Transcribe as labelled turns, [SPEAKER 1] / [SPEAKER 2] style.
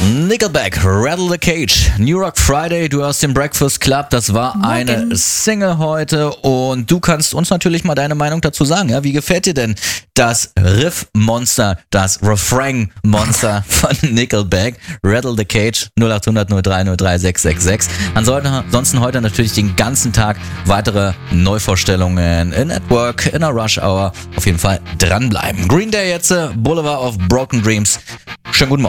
[SPEAKER 1] Nickelback, Rattle the Cage, New Rock Friday, du hörst den Breakfast Club, das war eine Single heute und du kannst uns natürlich mal deine Meinung dazu sagen, ja? Wie gefällt dir denn das Riff-Monster, das Refrain-Monster von Nickelback, Rattle the Cage, 0800 03 666. Ansonsten heute natürlich den ganzen Tag weitere Neuvorstellungen in Network, in der Rush Hour, auf jeden Fall dranbleiben. Green Day jetzt, Boulevard of Broken Dreams, schönen guten Morgen.